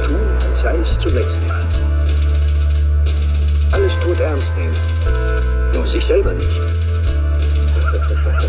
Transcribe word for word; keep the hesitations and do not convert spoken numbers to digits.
tun, als sei es zum letzten Mal. Alles tot ernst nehmen. Nur sich selber nicht.